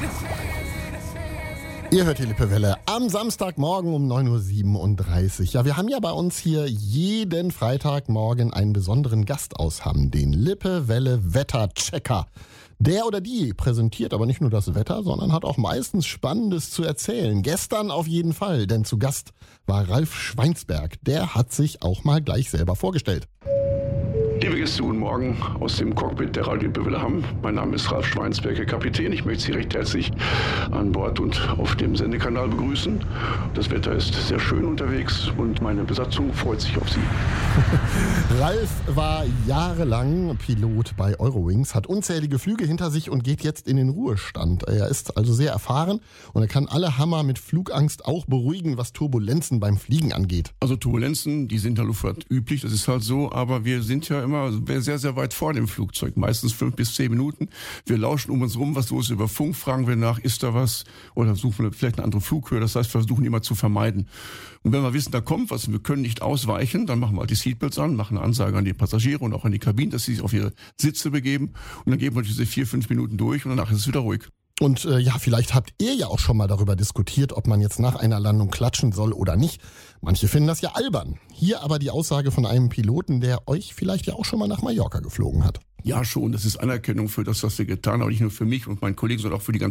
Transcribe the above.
Ihr hört die Lippewelle am Samstagmorgen um 9.37 Uhr. Ja, wir haben ja bei uns hier jeden Freitagmorgen einen besonderen Gast aus Hamm, den Lippewelle Wetterchecker. Der oder die präsentiert aber nicht nur das Wetter, sondern hat auch meistens Spannendes zu erzählen. Gestern auf jeden Fall, denn zu Gast war Ralf Schweinsberg. Der hat sich auch mal gleich selber vorgestellt. Liebe Gäste, guten Morgen aus dem Cockpit der Radio Lippewelle Hamm. Mein Name ist Ralf Schweinsberg, Herr Kapitän. Ich möchte Sie recht herzlich an Bord und auf dem Sendekanal begrüßen. Das Wetter ist sehr schön unterwegs und meine Besatzung freut sich auf Sie. Ralf war jahrelang Pilot bei Eurowings, hat unzählige Flüge hinter sich und geht jetzt in den Ruhestand. Er ist also sehr erfahren und er kann alle Hammer mit Flugangst auch beruhigen, was Turbulenzen beim Fliegen angeht. Also Turbulenzen, die sind in der Luftfahrt üblich, das ist halt so, aber wir sind ja immer sehr, sehr weit vor dem Flugzeug, meistens 5 bis 10 Minuten. Wir lauschen um uns rum, was los ist über Funk, fragen wir nach, ist da was oder suchen wir vielleicht eine andere Flughöhe, das heißt, wir versuchen immer zu vermeiden. Und wenn wir wissen, da kommt was und wir können nicht ausweichen, dann machen wir halt die Seatbelts an, machen eine Ansage an die Passagiere und auch an die Kabinen, dass sie sich auf ihre Sitze begeben und dann geben wir diese 4-5 Minuten durch und danach ist es wieder ruhig. Und ja, vielleicht habt ihr ja auch schon mal darüber diskutiert, ob man jetzt nach einer Landung klatschen soll oder nicht. Manche finden das ja albern. Hier aber die Aussage von einem Piloten, der euch vielleicht ja auch schon mal nach Mallorca geflogen hat. Ja schon, das ist Anerkennung für das, was wir getan haben, nicht nur für mich und meinen Kollegen, sondern auch für die ganze